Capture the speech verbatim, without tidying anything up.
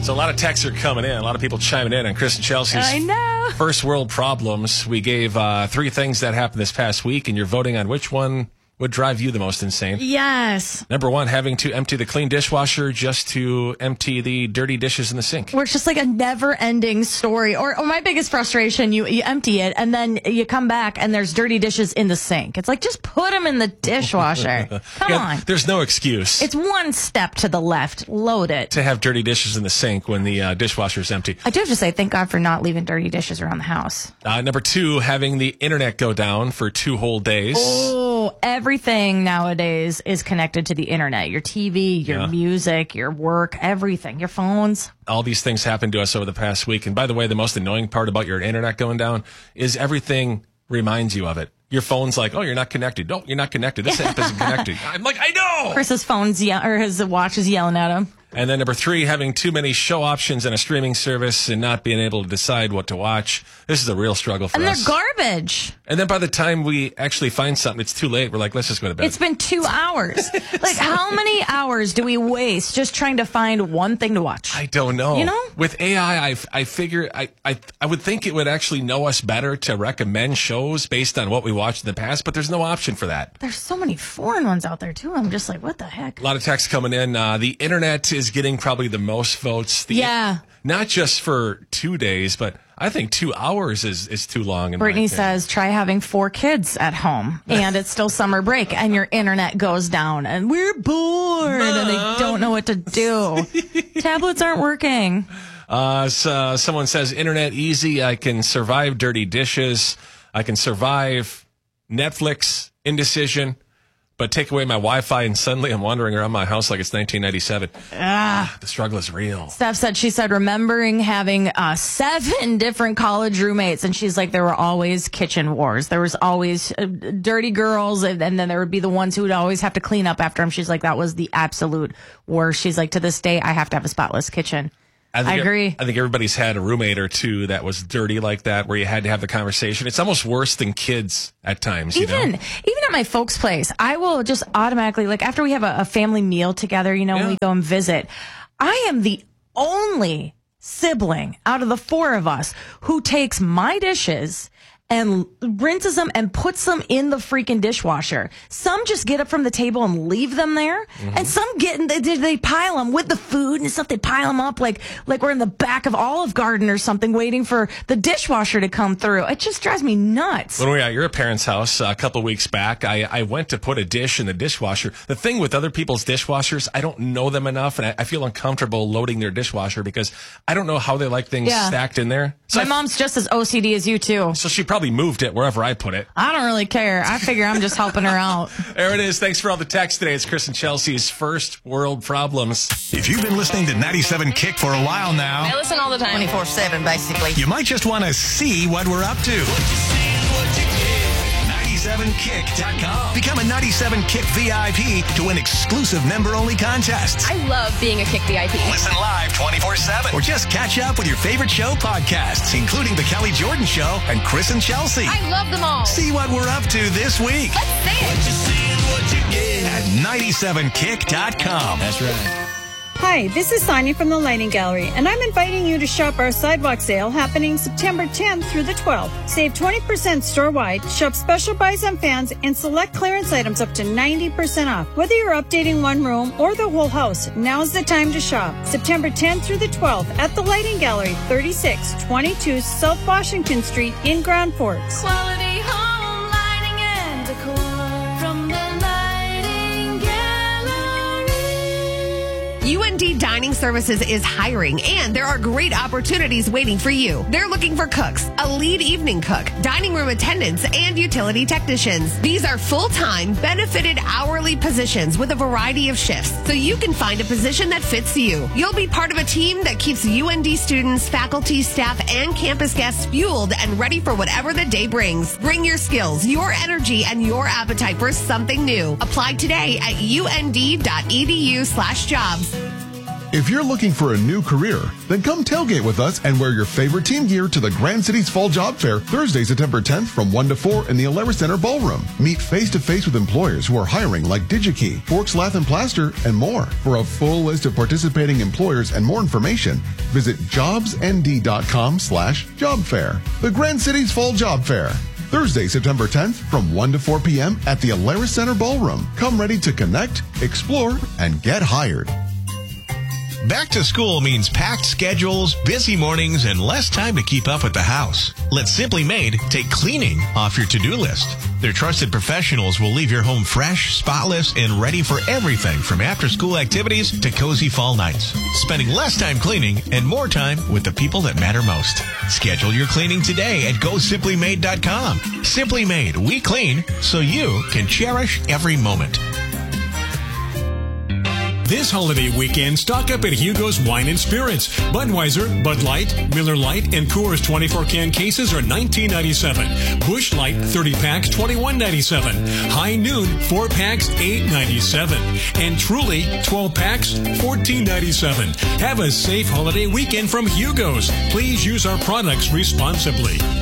So a lot of texts are coming in. A lot of people chiming in on Chris and Chelsea's I know. First World Problems. We gave uh, three things that happened this past week, and you're voting on which one would drive you the most insane. Yes. Number one, having to empty the clean dishwasher just to empty the dirty dishes in the sink. Where it's just like a never-ending story. Or, or my biggest frustration, you, you empty it, and then you come back, and there's dirty dishes in the sink. It's like, just put them in the dishwasher. Come Yeah, on. There's no excuse It's one step to the left. Load it. to have dirty dishes in the sink when the uh, dishwasher's empty. I do have to say, thank God for not leaving dirty dishes around the house. Uh, number two, having the internet go down for two whole days. Oh, everything nowadays is connected to the internet. Your T V, your Yeah. music, your work, everything, your phones. All these things happened to us over the past week. And by the way, the most annoying part about your internet going down is everything reminds you of it. Your phone's like, oh, you're not connected. No, you're not connected. This app isn't connected. I'm like, I know. Chris's phone's ye- or his watch is yelling at him. And then number three, having too many show options in a streaming service and not being able to decide what to watch. This is a real struggle for And us. they're garbage. And then by the time we actually find something, it's too late. We're like, let's just go to bed. It's been two hours. Like, how many hours do we waste just trying to find one thing to watch? I don't know. You know? With A I, I, I figure, I, I, I would think it would actually know us better to recommend shows based on what we watched in the past, but there's no option for that. There's so many foreign ones out there, too. I'm just like, what the heck? A lot of texts coming in. Uh, the internet is getting probably the most votes. The, Yeah. Not just for two days, but I think two hours is, is too long. In my Brittany opinion. says, try having four kids at home, and it's still summer break, and your internet goes down, and we're bored, and they don't know what to do. Tablets aren't working. Uh, so, someone says, internet easy. I can survive dirty dishes. I can survive Netflix indecision. But take away my Wi-Fi, and suddenly I'm wandering around my house like it's nineteen ninety-seven. Ah, the struggle is real. Steph said, she said, remembering having uh, seven different college roommates, and she's like, there were always kitchen wars. There was always uh, dirty girls, and, and then there would be the ones who would always have to clean up after them. She's like, that was the absolute worst. She's like, to this day, I have to have a spotless kitchen. I, think agree. I think everybody's had a roommate or two that was dirty like that, where you had to have the conversation. It's almost worse than kids at times. You Even know? even at my folks' place, I will just automatically, like after we have a, a family meal together, you know, when Yeah. we go and visit, I am the only sibling out of the four of us who takes my dishes and rinses them and puts them in the freaking dishwasher. Some just get up from the table and leave them there, Mm-hmm. and some get they, they pile them with the food and stuff. They pile them up like like we're in the back of Olive Garden or something, waiting for the dishwasher to come through. It just drives me nuts. When we were at your parents' house uh, a couple of weeks back, I, I went to put a dish in the dishwasher. The thing with other people's dishwashers, I don't know them enough, and I, I feel uncomfortable loading their dishwasher because I don't know how they like things Yeah. stacked in there. So My I- mom's just as O C D as you, too. So she probably moved it wherever I put it. I don't really care. I figure I'm just helping her out. There it is. Thanks for all the text today. It's Chris and Chelsea's First World Problems. If you've been listening to ninety-seven Kick for a while now, I listen all the time. twenty-four seven, basically. you might just want to see what we're up to. ninety-seven kick dot com. Become a ninety-seven Kick V I P to win exclusive member-only contests. I love being a Kick V I P. Listen live twenty-four seven. Or just catch up with your favorite show podcasts, including The Kelly Jordan Show and Chris and Chelsea. I love them all. See what we're up to this week Let's see it. at ninety-seven kick dot com. That's right. Hi, this is Sonia from the Lighting Gallery, and I'm inviting you to shop our sidewalk sale happening September tenth through the twelfth. Save twenty percent store-wide, shop special buys on fans, and select clearance items up to ninety percent off. Whether you're updating one room or the whole house, now's the time to shop. September tenth through the twelfth at the Lighting Gallery, thirty-six twenty-two South Washington Street in Grand Forks. Quality home lighting and decor from the Lighting Gallery. U N D Dining Services is hiring, and there are great opportunities waiting for you. They're looking for cooks, a lead evening cook, dining room attendants, and utility technicians. These are full-time, benefited hourly positions with a variety of shifts, so you can find a position that fits you. You'll be part of a team that keeps U N D students, faculty, staff, and campus guests fueled and ready for whatever the day brings. Bring your skills, your energy, and your appetite for something new. Apply today at U N D dot E D U slash jobs. If you're looking for a new career, then come tailgate with us and wear your favorite team gear to the Grand Cities Fall Job Fair Thursday, September tenth from one to four in the Alara Center Ballroom. Meet face-to-face with employers who are hiring like DigiKey, Forks Lath and Plaster, and more. For a full list of participating employers and more information, visit jobsnd.com slash job fair. The Grand Cities Fall Job Fair. Thursday, September tenth from one to four p.m. at the Alara Center Ballroom. Come ready to connect, explore, and get hired. Back to school means packed schedules, busy mornings, and less time to keep up with the house. Let Simply Made take cleaning off your to-do list. Their trusted professionals will leave your home fresh, spotless, and ready for everything from after-school activities to cozy fall nights. Spending less time cleaning and more time with the people that matter most. Schedule your cleaning today at go simply made dot com. Simply Made, we clean so you can cherish every moment. This holiday weekend, stock up at Hugo's Wine and Spirits. Budweiser, Bud Light, Miller Lite, and Coors twenty-four can cases are nineteen ninety-seven. Busch Light thirty packs, twenty-one ninety-seven. High Noon four packs, eight ninety-seven. And Truly twelve packs, fourteen ninety-seven. Have a safe holiday weekend from Hugo's. Please use our products responsibly.